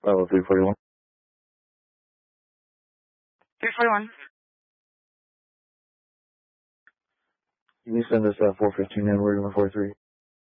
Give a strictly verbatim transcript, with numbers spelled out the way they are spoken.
Level three forty-one. three forty-one. Can you send us uh, four fifteen and we're going to four three?